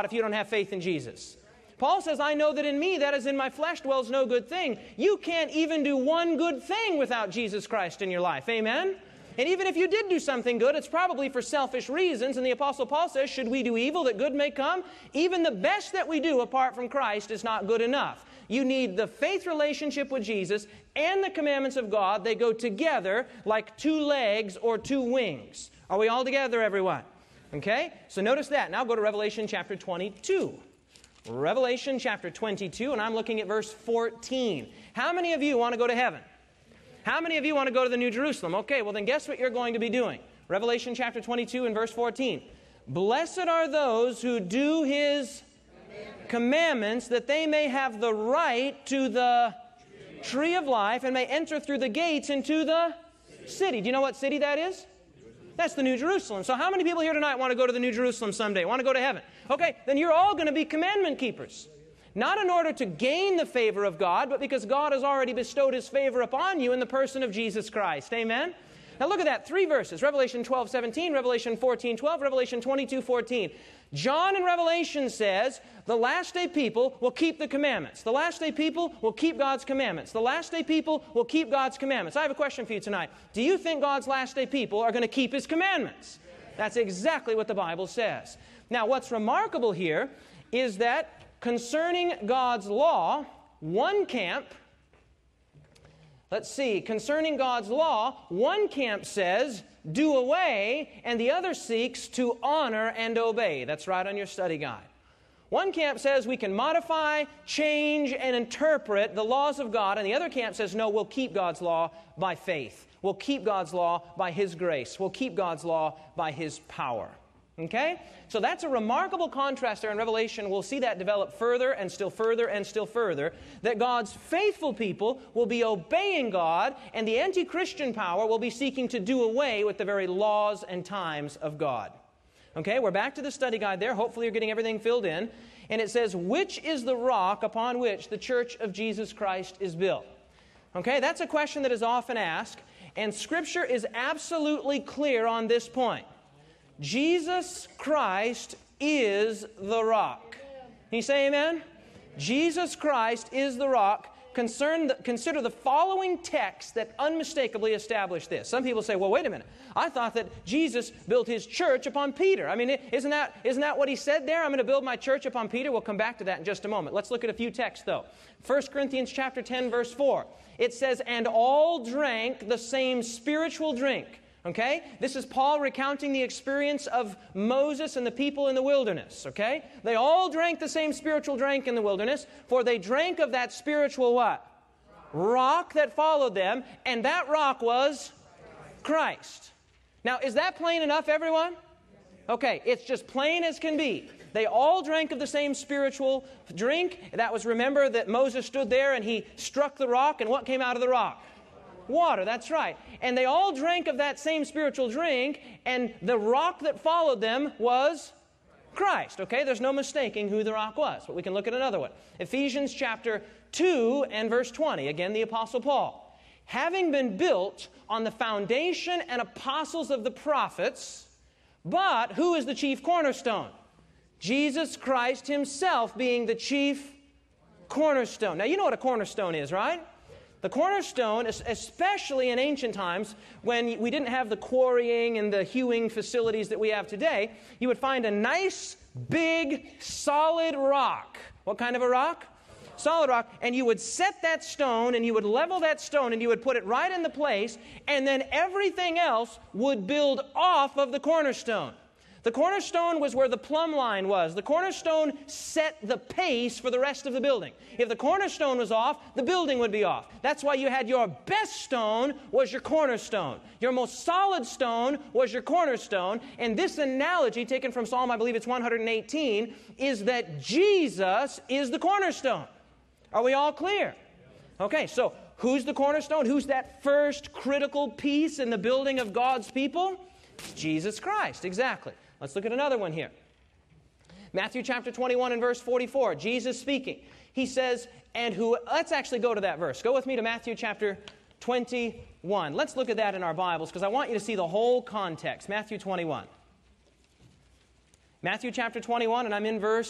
God if you don't have faith in Jesus. Paul says, I know that in me, that is in my flesh, dwells no good thing. You can't even do one good thing without Jesus Christ in your life. Amen? And even if you did do something good, it's probably for selfish reasons. And the Apostle Paul says, should we do evil that good may come? Even the best that we do apart from Christ is not good enough. You need the faith relationship with Jesus and the commandments of God. They go together like two legs or two wings. Are we all together, everyone? Okay? So notice that. Now go to Revelation chapter 22. Revelation chapter 22, and I'm looking at verse 14. How many of you want to go to heaven? How many of you want to go to the New Jerusalem? Okay, well then guess what you're going to be doing? Revelation chapter 22 and verse 14. Blessed are those who do His commandments, that they may have the right to the tree of life and may enter through the gates into the city. Do you know what city that is? That's the New Jerusalem. So how many people here tonight want to go to the New Jerusalem someday? Want to go to heaven? Okay, then you're all going to be commandment keepers. Not in order to gain the favor of God, but because God has already bestowed His favor upon you in the person of Jesus Christ. Amen? Now look at that. 3 verses. Revelation 12:17, Revelation 14:12, Revelation 22:14. John in Revelation says, the last day people will keep the commandments. The last day people will keep God's commandments. The last day people will keep God's commandments. I have a question for you tonight. Do you think God's last day people are going to keep His commandments? That's exactly what the Bible says. Now, what's remarkable here is that concerning God's law, one camp, concerning God's law, one camp says, do away, and the other seeks to honor and obey. That's right on your study guide. One camp says we can modify, change, and interpret the laws of God, and the other camp says, no, we'll keep God's law by faith. We'll keep God's law by His grace. We'll keep God's law by His power. Okay? So that's a remarkable contrast there in Revelation. We'll see that develop further and still further and still further, that God's faithful people will be obeying God, and the anti-Christian power will be seeking to do away with the very laws and times of God. Okay, we're back to the study guide there. Hopefully you're getting everything filled in. And it says, which is the rock upon which the church of Jesus Christ is built? Okay, that's a question that is often asked, and Scripture is absolutely clear on this point. Jesus Christ is the rock. Can you say amen? Jesus Christ is the rock. Consider the following text that unmistakably establish this. Some people say, well, wait a minute. I thought that Jesus built His church upon Peter. I mean, isn't that what He said there? I'm going to build my church upon Peter. We'll come back to that in just a moment. Let's look at a few texts, though. 1 Corinthians chapter 10, verse 4. It says, and all drank the same spiritual drink. Okay? This is Paul recounting the experience of Moses and the people in the wilderness. Okay? They all drank the same spiritual drink in the wilderness, for they drank of that spiritual what? Rock that followed them, and that rock was Christ. Now, is that plain enough, everyone? Okay, it's just plain as can be. They all drank of the same spiritual drink. That was, remember, that Moses stood there and he struck the rock, and what came out of the rock? Water, that's right. And they all drank of that same spiritual drink, and the rock that followed them was Christ. Okay, there's no mistaking who the rock was, but we can look at another one. Ephesians chapter 2 and verse 20. Again, the Apostle Paul. Having been built on the foundation and apostles of the prophets, but who is the chief cornerstone? Jesus Christ Himself being the chief cornerstone. Now, you know what a cornerstone is, right? The cornerstone, especially in ancient times, when we didn't have the quarrying and the hewing facilities that we have today, you would find a nice, big, solid rock. What kind of a rock? Solid rock. And you would set that stone, and you would level that stone, and you would put it right in the place, and then everything else would build off of the cornerstone. The cornerstone was where the plumb line was. The cornerstone set the pace for the rest of the building. If the cornerstone was off, the building would be off. That's why you had your best stone was your cornerstone. Your most solid stone was your cornerstone. And this analogy, taken from Psalm, I believe it's 118, is that Jesus is the cornerstone. Are we all clear? Okay, so who's the cornerstone? Who's that first critical piece in the building of God's people? Jesus Christ, exactly. Let's look at another one here. Matthew chapter 21 and verse 44, Jesus speaking. He says, let's actually go to that verse. Go with me to Matthew chapter 21. Let's look at that in our Bibles, because I want you to see the whole context. Matthew 21. Matthew chapter 21, and I'm in verse